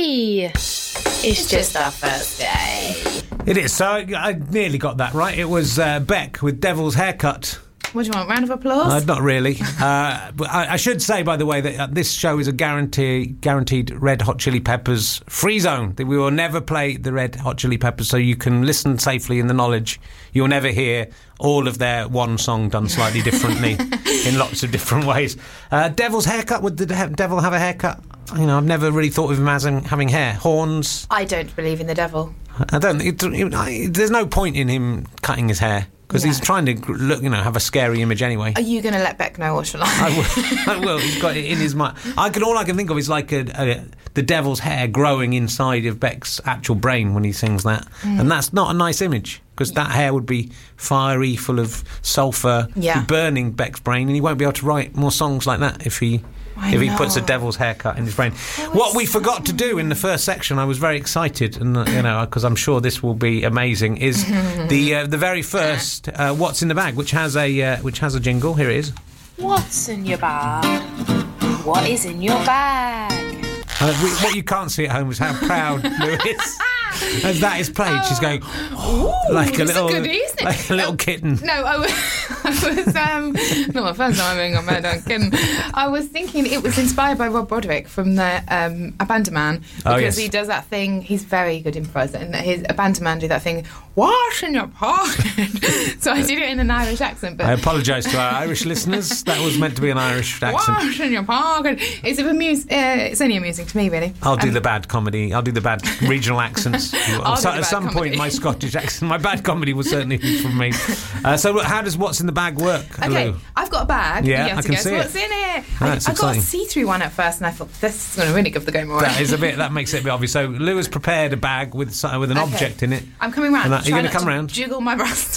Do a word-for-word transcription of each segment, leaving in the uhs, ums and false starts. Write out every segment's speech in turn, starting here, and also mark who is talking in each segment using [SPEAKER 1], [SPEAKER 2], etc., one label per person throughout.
[SPEAKER 1] Hey! It's just our first day.
[SPEAKER 2] It is. So I, I nearly got that right. It was uh, Beck with Devil's Haircut.
[SPEAKER 1] What do you want, round of applause?
[SPEAKER 2] Uh, not really. uh, but I, I should say, by the way, that uh, this show is a guarantee, guaranteed Red Hot Chili Peppers free zone. That we will never play the Red Hot Chili Peppers, so you can listen safely in the knowledge you'll never hear all of their one song done slightly differently in lots of different ways. Uh, Devil's Haircut. Would the de- devil have a haircut? You know, I've never really thought of him as having hair. Horns.
[SPEAKER 1] I don't believe in the devil.
[SPEAKER 2] I don't. It, it, I, there's no point in him cutting his hair. Because
[SPEAKER 1] Yeah.
[SPEAKER 2] he's trying to look, you know, have a scary image anyway.
[SPEAKER 1] Are you going to let Beck know, or shall I?
[SPEAKER 2] I will. I will. He's got it in his mind. I can. All I can think of is like a, a, the devil's hair growing inside of Beck's actual brain when he sings that, mm. and that's not a nice image because that hair would be fiery, full of sulphur,
[SPEAKER 1] Yeah.
[SPEAKER 2] be burning Beck's brain, and he won't be able to write more songs like that if he.
[SPEAKER 1] I
[SPEAKER 2] if he
[SPEAKER 1] know.
[SPEAKER 2] puts a devil's haircut in his brain.
[SPEAKER 1] Oh,
[SPEAKER 2] What we
[SPEAKER 1] it's
[SPEAKER 2] forgot to do in the first section, I was very excited, and uh, you know, because I'm sure this will be amazing, is the uh, the very first uh, What's in the Bag, which has a uh, which has a jingle. Here it is.
[SPEAKER 3] What's in your bag? What is in your bag?
[SPEAKER 2] Uh, we, what you can't see at home is how proud Lou is. As that is played, she's going
[SPEAKER 1] Ooh,
[SPEAKER 2] like a
[SPEAKER 1] it's
[SPEAKER 2] little,
[SPEAKER 1] a goodie, isn't it?
[SPEAKER 2] like a little kitten.
[SPEAKER 1] No, I was, I was um, not my first time being on bed, I'm kidding. I was thinking it was inspired by Rob Broderick from the um, Abandon Man, because
[SPEAKER 2] Oh, yes.
[SPEAKER 1] he does that thing. He's very good improviser, and his Abandon Man do that thing. Wash in your pocket. So I did it in an Irish accent, but
[SPEAKER 2] I apologise to our Irish listeners. That was meant to be an Irish accent.
[SPEAKER 1] wash in your pocket. It's amuse. Uh, it's only amusing to me, really.
[SPEAKER 2] I'll do
[SPEAKER 1] Um,
[SPEAKER 2] the bad comedy. I'll do the bad regional accents.
[SPEAKER 1] I'll
[SPEAKER 2] So-
[SPEAKER 1] do the
[SPEAKER 2] at
[SPEAKER 1] bad
[SPEAKER 2] some
[SPEAKER 1] comedy.
[SPEAKER 2] point, my Scottish accent, my bad comedy will certainly be from me. Uh, so, how does What's in the Bag work?
[SPEAKER 1] Okay,
[SPEAKER 2] Lou?
[SPEAKER 1] I've got a bag.
[SPEAKER 2] Yeah,
[SPEAKER 1] you have
[SPEAKER 2] I
[SPEAKER 1] to
[SPEAKER 2] can
[SPEAKER 1] guess
[SPEAKER 2] see it.
[SPEAKER 1] what's in it.
[SPEAKER 2] Oh,
[SPEAKER 1] I,
[SPEAKER 2] that's
[SPEAKER 1] I got a
[SPEAKER 2] exciting.
[SPEAKER 1] see-through one at first, and I thought this is going to really give the game away.
[SPEAKER 2] That is a bit. That makes it a bit obvious. So, Lou has prepared a bag with so- with an
[SPEAKER 1] Okay.
[SPEAKER 2] object in it.
[SPEAKER 1] I'm coming round.
[SPEAKER 2] And that- are you
[SPEAKER 1] Try
[SPEAKER 2] gonna
[SPEAKER 1] not
[SPEAKER 2] come
[SPEAKER 1] to
[SPEAKER 2] round?
[SPEAKER 1] Jiggle my breasts.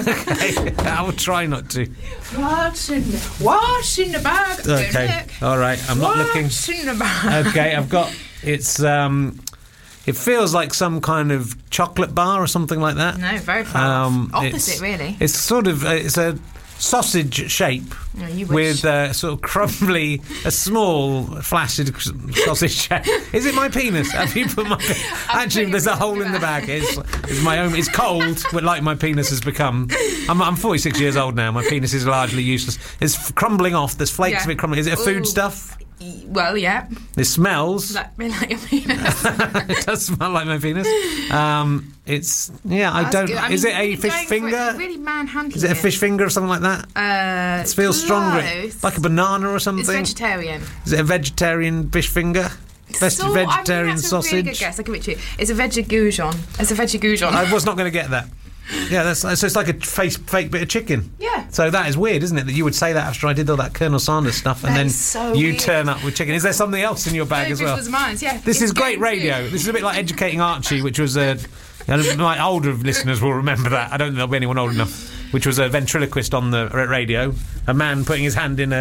[SPEAKER 2] Okay, I will try not to.
[SPEAKER 1] What's in the, what's in the bag? Don't
[SPEAKER 2] Okay,
[SPEAKER 1] look.
[SPEAKER 2] all right. I'm not looking.
[SPEAKER 1] What's in the bag?
[SPEAKER 2] Okay, I've got. It's. um It feels like some kind of chocolate bar or something like that.
[SPEAKER 1] No, very far
[SPEAKER 2] Um,
[SPEAKER 1] off.
[SPEAKER 2] it's-
[SPEAKER 1] Opposite, really.
[SPEAKER 2] It's sort of. Uh, it's a sausage shape.
[SPEAKER 1] No, you wish.
[SPEAKER 2] With uh, sort of crumbly, a small, flaccid sausage shape. Is it my penis? Have you put my? Actually,
[SPEAKER 1] put
[SPEAKER 2] there's a
[SPEAKER 1] your
[SPEAKER 2] hole
[SPEAKER 1] penis
[SPEAKER 2] in the
[SPEAKER 1] in
[SPEAKER 2] bag. It's, it's my own. It's cold, but like my penis has become. I'm, I'm forty-six years old now. My penis is largely useless. It's f- crumbling off. There's flakes
[SPEAKER 1] Yeah.
[SPEAKER 2] of it crumbling. Is it a
[SPEAKER 1] Ooh.
[SPEAKER 2] food stuff?
[SPEAKER 1] Y- Well, yeah.
[SPEAKER 2] It smells.
[SPEAKER 1] Like, me like your penis.
[SPEAKER 2] It does smell like my penis. Um, it's yeah. I
[SPEAKER 1] That's
[SPEAKER 2] don't.
[SPEAKER 1] good. I
[SPEAKER 2] is
[SPEAKER 1] mean,
[SPEAKER 2] it a
[SPEAKER 1] you're
[SPEAKER 2] fish
[SPEAKER 1] going for it,
[SPEAKER 2] finger?
[SPEAKER 1] you're really manhandling
[SPEAKER 2] Is it a fish finger or something like that?
[SPEAKER 1] Uh,
[SPEAKER 2] It feels stronger.
[SPEAKER 1] close.
[SPEAKER 2] Like a banana or
[SPEAKER 1] It's
[SPEAKER 2] something.
[SPEAKER 1] vegetarian.
[SPEAKER 2] Is it a vegetarian fish finger? Veg-
[SPEAKER 1] So,
[SPEAKER 2] vegetarian
[SPEAKER 1] I mean, that's
[SPEAKER 2] sausage?
[SPEAKER 1] a really good guess. I'll give it to you. It's a veggie-goujon. It's a veggie-goujon.
[SPEAKER 2] I was not going to get that. Yeah, that's so it's like a face, fake bit of chicken.
[SPEAKER 1] Yeah.
[SPEAKER 2] So that is weird, isn't it? That you would say that after I did all that Colonel Sanders stuff, and
[SPEAKER 1] That
[SPEAKER 2] then
[SPEAKER 1] is so
[SPEAKER 2] you
[SPEAKER 1] weird.
[SPEAKER 2] turn up with chicken. Is there something else in your bag
[SPEAKER 1] No,
[SPEAKER 2] as
[SPEAKER 1] this
[SPEAKER 2] well?
[SPEAKER 1] was mine, yeah.
[SPEAKER 2] This
[SPEAKER 1] It's
[SPEAKER 2] is great
[SPEAKER 1] getting
[SPEAKER 2] radio.
[SPEAKER 1] food.
[SPEAKER 2] This is a bit like Educating Archie, which was a. And my older listeners will remember that. I don't think there'll be anyone old enough. Which was a ventriloquist on the r- radio. A man putting his hand in a.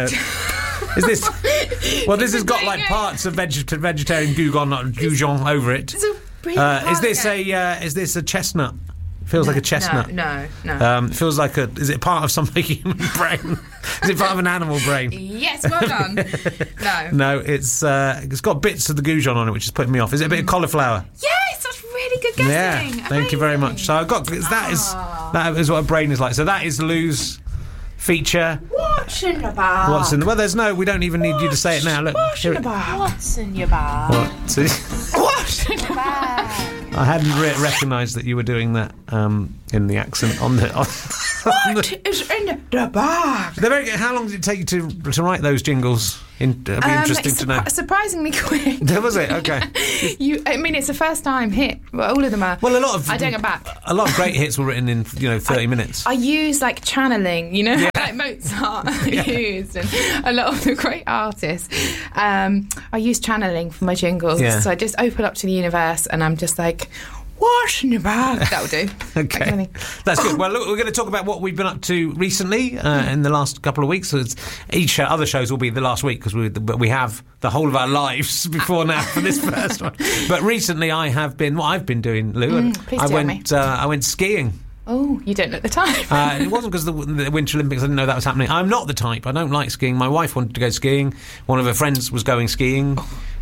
[SPEAKER 2] Is this? Well, this has got like parts of veget- vegetarian gougon, not goujon over it.
[SPEAKER 1] It's a really
[SPEAKER 2] Uh, is
[SPEAKER 1] hard
[SPEAKER 2] this
[SPEAKER 1] guess.
[SPEAKER 2] a? Uh, is this a chestnut? Feels like a chestnut.
[SPEAKER 1] No, no, no.
[SPEAKER 2] Um, feels like a. Is it part of some human brain? Is it part of an animal brain?
[SPEAKER 1] Yes, well done. No.
[SPEAKER 2] No, it's uh, it's got bits of the goujon on it, which is putting me off. Is it a bit of cauliflower?
[SPEAKER 1] Yes, that's really good guessing.
[SPEAKER 2] Yeah, thank you very much. So I've got that is that is what a brain is like. So that is Lou's feature.
[SPEAKER 1] What's in the bag?
[SPEAKER 2] What's in the? Well, there's no. We don't even need you to say it now. Look,
[SPEAKER 1] What's
[SPEAKER 2] here
[SPEAKER 1] in the
[SPEAKER 2] it-
[SPEAKER 1] bag?
[SPEAKER 3] What's in your bag?
[SPEAKER 2] What? See?
[SPEAKER 1] What's in the bag?
[SPEAKER 2] I hadn't re- recognised that you were doing that um, in the accent on the. On, on
[SPEAKER 1] What
[SPEAKER 2] the
[SPEAKER 1] is in the bag?
[SPEAKER 2] they're very good. How long did it take you to to write those jingles? In, it'd be
[SPEAKER 1] Um,
[SPEAKER 2] interesting
[SPEAKER 1] it's
[SPEAKER 2] to know.
[SPEAKER 1] surpri- surprisingly quick.
[SPEAKER 2] Was it? Okay.
[SPEAKER 1] You, I mean, it's a first time hit. Well, all of them are.
[SPEAKER 2] Well, a lot of
[SPEAKER 1] I don't go back.
[SPEAKER 2] A lot of great hits were written in you know thirty minutes.
[SPEAKER 1] I use like channeling, you know, like Mozart used, and a lot of the great artists. Um, I use channeling for my jingles,
[SPEAKER 2] Yeah.
[SPEAKER 1] so I just open up to the universe, and I'm just like, "What's in the bag?" That will do. That kind of
[SPEAKER 2] Okay,
[SPEAKER 1] thing.
[SPEAKER 2] that's good. Well, look, we're going to talk about what we've been up to recently uh, in the last couple of weeks. So it's, each show, other shows will be the last week because we, but we have the whole of our lives before now for this first one. But recently, I have been. What I've been doing, Lou, and
[SPEAKER 1] please
[SPEAKER 2] I
[SPEAKER 1] tell
[SPEAKER 2] went. Uh, I went skiing.
[SPEAKER 1] Oh, you don't know at the time.
[SPEAKER 2] Uh, it wasn't because of the, the Winter Olympics. I didn't know that was happening. I'm not the type. I don't like skiing. My wife wanted to go skiing. One of her friends was going skiing.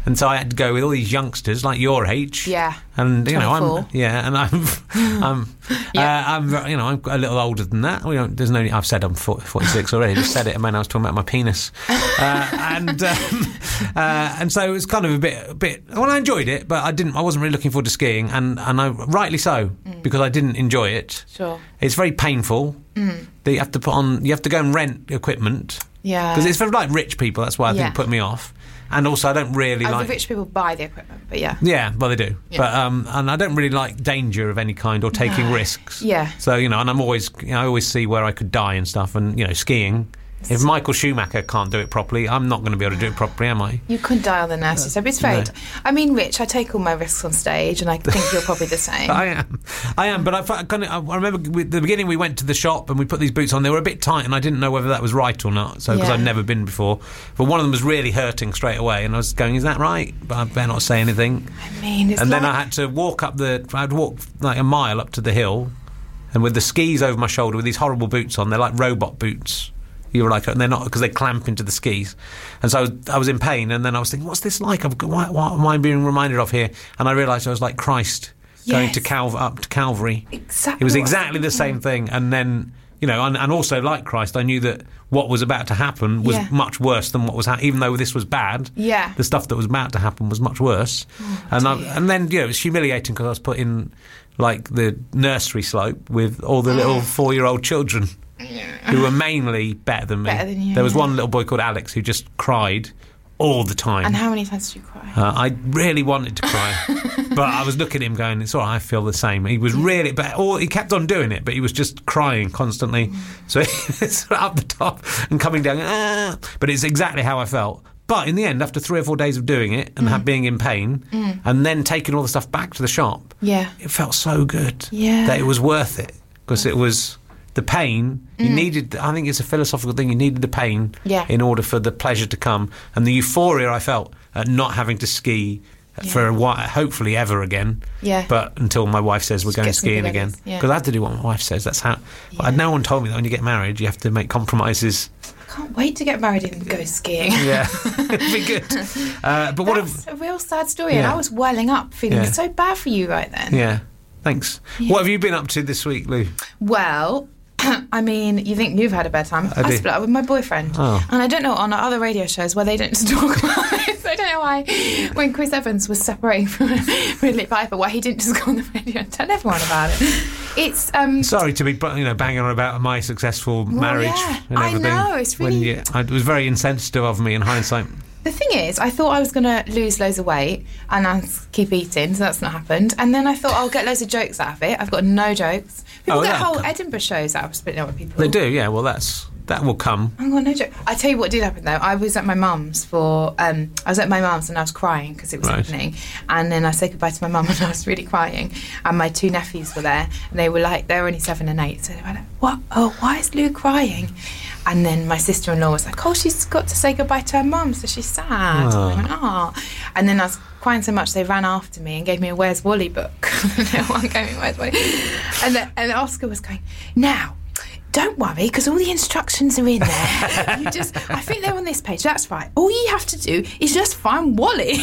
[SPEAKER 2] And so I had to go with all these youngsters like your age.
[SPEAKER 1] Yeah.
[SPEAKER 2] And you know,
[SPEAKER 1] twenty-four.
[SPEAKER 2] I'm yeah, and I'm, I'm,
[SPEAKER 1] Yeah.
[SPEAKER 2] uh, I'm, you know, I'm a little older than that. We don't, there's no, I've said I'm forty-six already. I just said it, and when I was talking about my penis, uh, and um, uh, and so it was kind of a bit, a bit. Well, I enjoyed it, but I didn't. I wasn't really looking forward to skiing, and and I rightly so
[SPEAKER 1] Mm.
[SPEAKER 2] because I didn't enjoy it.
[SPEAKER 1] Sure.
[SPEAKER 2] It's very painful.
[SPEAKER 1] Mm.
[SPEAKER 2] That you have to put on. You have to go and rent equipment.
[SPEAKER 1] Yeah.
[SPEAKER 2] Because it's for like rich people. That's why I think
[SPEAKER 1] Yeah.
[SPEAKER 2] it put me off. And also, I don't really
[SPEAKER 1] Oh,
[SPEAKER 2] like.
[SPEAKER 1] the rich people buy the equipment, but yeah.
[SPEAKER 2] Yeah, well, they do.
[SPEAKER 1] Yeah.
[SPEAKER 2] But um, and I don't really like danger of any kind or taking
[SPEAKER 1] No.
[SPEAKER 2] risks.
[SPEAKER 1] Yeah.
[SPEAKER 2] So you know, and I'm always, you know, I always see where I could die and stuff. And you know, skiing. If Michael Schumacher can't do it properly, I'm not going to be able to do it properly, am I?
[SPEAKER 1] You couldn't die on the nursery, so it's very.
[SPEAKER 2] No.
[SPEAKER 1] I mean, Rich, I take all my risks on stage, and I think you're probably the same.
[SPEAKER 2] I am, I am. But I, fi- kind of, I remember at the beginning we went to the shop and we put these boots on. They were a bit tight, and I didn't know whether that was right or not. So because
[SPEAKER 1] Yeah.
[SPEAKER 2] I'd never been before, but one of them was really hurting straight away, and I was going, "Is that right?" But I better not say anything.
[SPEAKER 1] I mean, it's
[SPEAKER 2] And
[SPEAKER 1] like,
[SPEAKER 2] then I had to walk up the. I had to walk like a mile up to the hill, and with the skis over my shoulder, with these horrible boots on. They're like robot boots. You were like, and they're not because they clamp into the skis. And so I was, I was in pain, and then I was thinking, what's this like? I've got, what, what am I being reminded of here? And I realised I was like Christ going
[SPEAKER 1] Yes.
[SPEAKER 2] to Calv- up to Calvary.
[SPEAKER 1] Exactly.
[SPEAKER 2] It was
[SPEAKER 1] what I
[SPEAKER 2] exactly the
[SPEAKER 1] was
[SPEAKER 2] same thing. And then, you know, and, and also like Christ, I knew that what was about to happen was
[SPEAKER 1] Yeah.
[SPEAKER 2] much worse than what was happening. Even though this was bad,
[SPEAKER 1] Yeah.
[SPEAKER 2] the stuff that was about to happen was much worse. and I,
[SPEAKER 1] dear.
[SPEAKER 2] and then, you know, it was humiliating because I was put in like the nursery slope with all the little four-year-old children. Who were mainly better than me.
[SPEAKER 1] Better than you,
[SPEAKER 2] there was
[SPEAKER 1] yeah.
[SPEAKER 2] one little boy called Alex who just cried all the time.
[SPEAKER 1] And how many times did you cry?
[SPEAKER 2] Uh, I really wanted to cry, but I was looking at him going, "It's all right, I feel the same." He was really, but all, he kept on doing it, but he was just crying constantly. So it's up the top and coming down. Ah! But it's exactly how I felt. But in the end, after three or four days of doing it and ha- being in pain, and then taking all the stuff back to the shop,
[SPEAKER 1] Yeah.
[SPEAKER 2] it felt so good
[SPEAKER 1] Yeah.
[SPEAKER 2] that it was worth it because it was. The pain, you needed, I think it's a philosophical thing, you needed the pain
[SPEAKER 1] Yeah.
[SPEAKER 2] in order for the pleasure to come. And the euphoria I felt at not having to ski for a while, hopefully ever again.
[SPEAKER 1] Yeah.
[SPEAKER 2] But until my wife says we're
[SPEAKER 1] Just
[SPEAKER 2] going
[SPEAKER 1] get some
[SPEAKER 2] skiing
[SPEAKER 1] good
[SPEAKER 2] again.
[SPEAKER 1] ideas, yeah.
[SPEAKER 2] Because I had to do what my wife says, that's how.
[SPEAKER 1] Yeah.
[SPEAKER 2] No one told me that when you get married, you have to make compromises.
[SPEAKER 1] I can't wait to get married and go skiing.
[SPEAKER 2] Yeah, it'd be good. Uh, but what
[SPEAKER 1] That's
[SPEAKER 2] if.
[SPEAKER 1] a real sad story, and
[SPEAKER 2] Yeah.
[SPEAKER 1] I was welling up, feeling
[SPEAKER 2] Yeah.
[SPEAKER 1] so bad for you right then.
[SPEAKER 2] Yeah, thanks. What have you been up to this week, Lou?
[SPEAKER 1] Well, I mean, you think you've had a bad time.
[SPEAKER 2] I
[SPEAKER 1] I,
[SPEAKER 2] do.
[SPEAKER 1] split up with my boyfriend.
[SPEAKER 2] Oh.
[SPEAKER 1] And I don't know, on other radio shows where they don't just talk about this, I don't know why, when Chris Evans was separating from Ridley Piper, why he didn't just go on the radio and tell everyone about it. It's, um...
[SPEAKER 2] Sorry to be, you know, banging on about my successful marriage
[SPEAKER 1] yeah,
[SPEAKER 2] and
[SPEAKER 1] I
[SPEAKER 2] everything.
[SPEAKER 1] know, it's
[SPEAKER 2] When
[SPEAKER 1] really-
[SPEAKER 2] you, I, it was very insensitive of me in hindsight.
[SPEAKER 1] The thing is, I thought I was going to lose loads of weight and I keep eating, so that's not happened. And then I thought I'll get loads of jokes out of it. I've got no jokes. People
[SPEAKER 2] Oh,
[SPEAKER 1] get
[SPEAKER 2] yeah.
[SPEAKER 1] whole Edinburgh shows out of splitting up with people.
[SPEAKER 2] They do, yeah. Well, that's that will come.
[SPEAKER 1] I've got no joke. I tell you what did happen though. I was at my mum's for. Um, I was at my mum's and I was crying because it was
[SPEAKER 2] Right.
[SPEAKER 1] happening. And then I said goodbye to my mum and I was really crying. And my two nephews were there and they were like, they were only seven and eight. So they were like, "What? Oh, why is Lou crying?" And then my sister-in-law was like, "Oh, she's got to say goodbye to her mum, so she's sad."
[SPEAKER 2] Oh.
[SPEAKER 1] And I went, "Oh." And then I was crying so much they ran after me and gave me a Where's Wally book. The little one gave me Where's Wally. And then, and Oscar was going, "Now, don't worry, because all the instructions are in there. You just, I think they're on this page. That's right. All you have to do is just find Wally."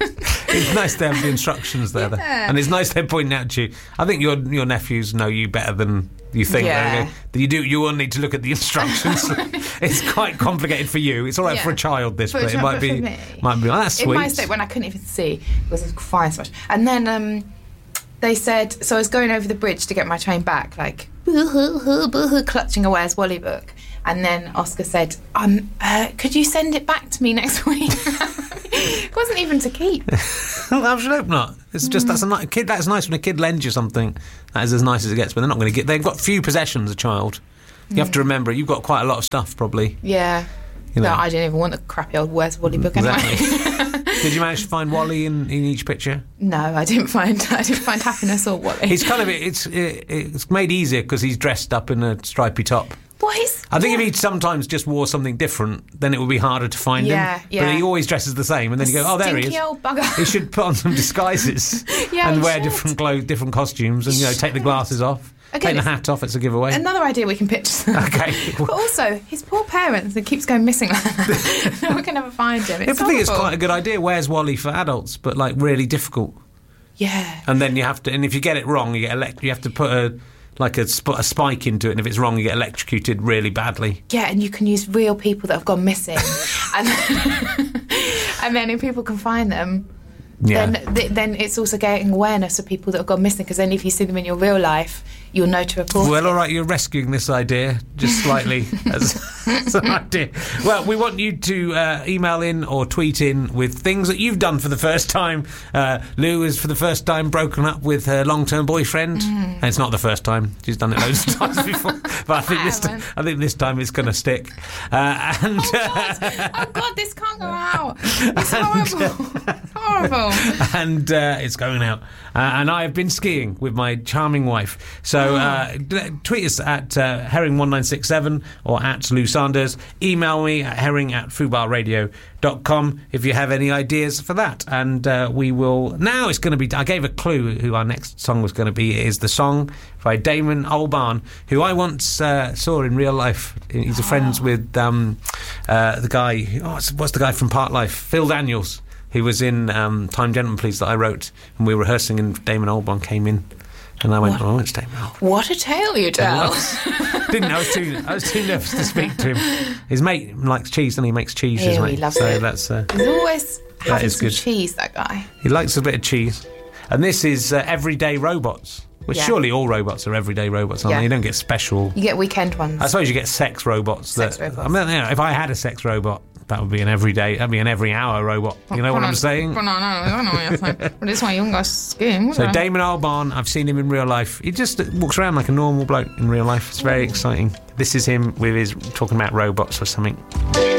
[SPEAKER 2] It's nice to have the instructions there, though.
[SPEAKER 1] Yeah.
[SPEAKER 2] And it's nice they're pointing out to you. I think your your nephews know you better than you think.
[SPEAKER 1] Yeah.
[SPEAKER 2] They- they- You do. You will need to look at the instructions. It's quite complicated for you. It's all right
[SPEAKER 1] Yeah.
[SPEAKER 2] for a child, this,
[SPEAKER 1] For a
[SPEAKER 2] but it
[SPEAKER 1] child,
[SPEAKER 2] might
[SPEAKER 1] but
[SPEAKER 2] be
[SPEAKER 1] for me.
[SPEAKER 2] might be. Oh, that's
[SPEAKER 1] In
[SPEAKER 2] sweet.
[SPEAKER 1] my state, when I couldn't even see, because I was crying so much. And then um, they said, so I was going over the bridge to get my train back, like, boo-hoo, hoo, boo-hoo, clutching a Where's Wally book. And then Oscar said, um, uh, could you send it back to me next week? It wasn't even to keep.
[SPEAKER 2] I should hope not. It's just that's a ni- kid. That's nice when a kid lends you something. That is as nice as it gets. But they're not going to get. They've got few possessions. A child. You have to remember. You've got quite a lot of stuff, probably.
[SPEAKER 1] Yeah.
[SPEAKER 2] You know.
[SPEAKER 1] No, I didn't even want the crappy old Where's Wally book anyway.
[SPEAKER 2] Exactly. Did you manage to find Wally in, in each picture?
[SPEAKER 1] No, I didn't find I didn't find happiness or Wally.
[SPEAKER 2] He's kind of it's it, it's made easier because he's dressed up in a stripy top.
[SPEAKER 1] Well, he's,
[SPEAKER 2] I think
[SPEAKER 1] yeah.
[SPEAKER 2] if he sometimes just wore something different, then it would be harder to find
[SPEAKER 1] Yeah,
[SPEAKER 2] him.
[SPEAKER 1] yeah.
[SPEAKER 2] But he always dresses the same, and then you go, oh, there he is.
[SPEAKER 1] Stinky old bugger.
[SPEAKER 2] He should put on some disguises
[SPEAKER 1] Yeah,
[SPEAKER 2] and
[SPEAKER 1] he
[SPEAKER 2] wear
[SPEAKER 1] should.
[SPEAKER 2] different clo- different costumes, and you know, take the glasses off,
[SPEAKER 1] Again,
[SPEAKER 2] take the
[SPEAKER 1] it's-
[SPEAKER 2] hat off. It's a giveaway.
[SPEAKER 1] Another idea we can pitch.
[SPEAKER 2] Okay.
[SPEAKER 1] But also, his poor parents, it keeps going missing like that. No one can ever find him. It's
[SPEAKER 2] I think it's
[SPEAKER 1] horrible.
[SPEAKER 2] quite a good idea. Where's Wally for adults, but like really difficult.
[SPEAKER 1] Yeah.
[SPEAKER 2] And then you have to, and if you get it wrong, you get elect- You have to put a like a, sp- a spike into it, and if it's wrong, you get electrocuted really badly.
[SPEAKER 1] Yeah, and you can use real people that have gone missing. and, and then if people can find them,
[SPEAKER 2] Yeah.
[SPEAKER 1] then th- then it's also getting awareness of people that have gone missing, because then if you see them in your real life, you'll know to report
[SPEAKER 2] Well,
[SPEAKER 1] it.
[SPEAKER 2] all right, you're rescuing this idea just slightly as, as an idea. Well, we want you to uh, email in or tweet in with things that you've done for the first time. Uh, Lou has for the first time broken up with her long-term boyfriend.
[SPEAKER 1] Mm.
[SPEAKER 2] And it's not the first time; she's done it loads of times before. But I think
[SPEAKER 1] I
[SPEAKER 2] this, time,
[SPEAKER 1] haven't.
[SPEAKER 2] I think this time it's going to stick. Uh, and
[SPEAKER 1] Oh God! Oh God! This can't go out. It's horrible. It's horrible.
[SPEAKER 2] and uh, it's going out. Uh, and I have been skiing with my charming wife. So uh, d- tweet us at uh, herring one nine six seven or at Lou Sanders. Email me at herring at fubarradio dot com if you have any ideas for that. And uh, we will... Now it's going to be... I gave a clue who our next song was going to be. It is the song by Damon Albarn, who I once uh, saw in real life. He's a friends with um, uh, the guy... Oh, what's, what's the guy from Part Life? Phil Daniels. He was in um, Time Gentleman Please that I wrote, and we were rehearsing, and Damon Albarn came in, and I went, "Oh, it's Damon Albarn."
[SPEAKER 1] What a tale you tell.
[SPEAKER 2] Didn't I was too I was too nervous to speak to him. His mate likes cheese, and he makes cheese. his
[SPEAKER 1] Ew,
[SPEAKER 2] mate.
[SPEAKER 1] he loves
[SPEAKER 2] so
[SPEAKER 1] it.
[SPEAKER 2] that's uh,
[SPEAKER 1] He's always having
[SPEAKER 2] is
[SPEAKER 1] some
[SPEAKER 2] good.
[SPEAKER 1] cheese, that guy.
[SPEAKER 2] he likes a bit of cheese. And this is uh, Everyday Robots. Well,
[SPEAKER 1] Yeah.
[SPEAKER 2] surely all robots are everyday robots, aren't
[SPEAKER 1] Yeah.
[SPEAKER 2] they? You don't get special.
[SPEAKER 1] You get weekend ones.
[SPEAKER 2] I suppose you get sex robots.
[SPEAKER 1] Sex
[SPEAKER 2] that,
[SPEAKER 1] robots.
[SPEAKER 2] I mean, you know, if I had a sex robot, that would be an everyday. That'd be an every hour robot. You know what I'm saying?
[SPEAKER 1] No, no, I don't know what you're saying. But it's my young guy's skiing.
[SPEAKER 2] So Damon Albarn, I've seen him in real life. He just walks around like a normal bloke in real life. It's very exciting. This is him with his talking about robots or something.